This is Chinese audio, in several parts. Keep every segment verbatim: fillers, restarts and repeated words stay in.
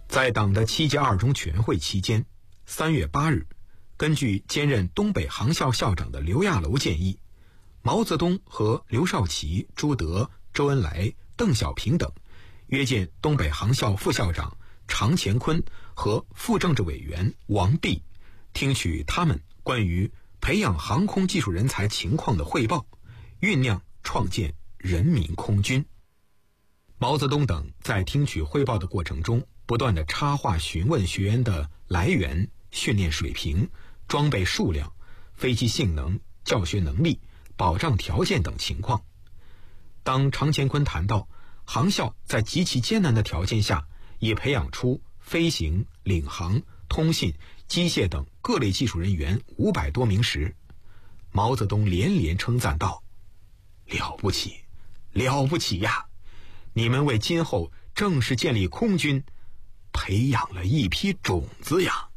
在党的七届二中全会期间，三月八日，根据兼任东北航校校长的刘亚楼建议，毛泽东和刘少奇、朱德、周恩来、邓小平等约见东北航校副校长常乾坤和副政治委员王弼，听取他们关于培养航空技术人才情况的汇报，酝酿创建人民空军。毛泽东等在听取汇报的过程中，不断地插话询问学员的来源、训练水平、装备数量、飞机性能、教学能力、保障条件等情况。当常乾坤谈到航校在极其艰难的条件下，已培养出飞行、领航、通信、机械等各类技术人员五百多名时，毛泽东连连称赞道：“了不起，了不起呀！你们为今后正式建立空军培养了一批种子呀！”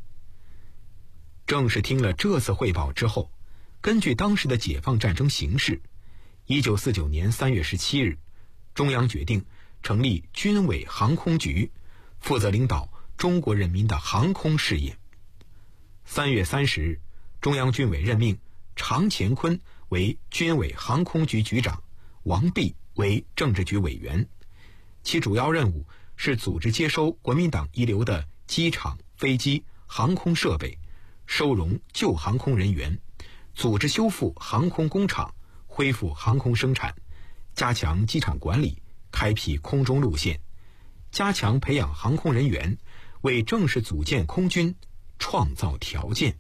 正是听了这次汇报之后，根据当时的解放战争形势，一九四九年三月十七日，中央决定成立军委航空局，负责领导中国人民的航空事业。三月三十日，中央军委任命常乾坤为军委航空局局长，王弼为政治局委员，其主要任务是组织接收国民党遗留的机场、飞机、航空设备，收容旧航空人员，组织修复航空工厂，恢复航空生产，加强机场管理，开辟空中路线，加强培养航空人员，为正式组建空军创造条件。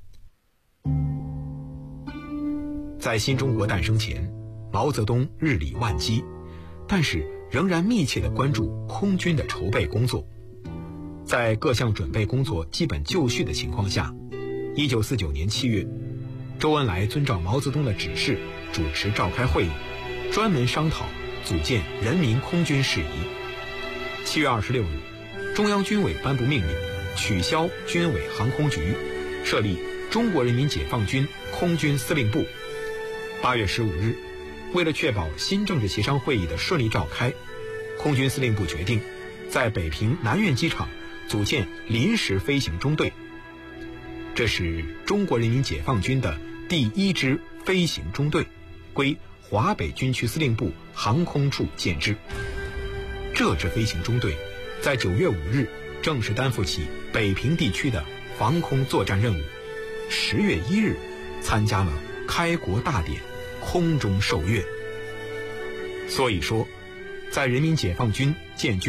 在新中国诞生前，毛泽东日理万机，但是仍然密切地关注空军的筹备工作。在各项准备工作基本就绪的情况下，一九四九年七月，周恩来遵照毛泽东的指示，主持召开会议，专门商讨组建人民空军事宜。七月二十六日，中央军委颁布命令，取消军委航空局，设立中国人民解放军空军司令部。八月十五日，为了确保新政治协商会议的顺利召开，空军司令部决定在北平南苑机场组建临时飞行中队。这是中国人民解放军的第一支飞行中队，归华北军区司令部航空处建制。这支飞行中队在九月五日正式担负起北平地区的防空作战任务，十月一日参加了开国大典，空中受阅。所以说，在人民解放军建军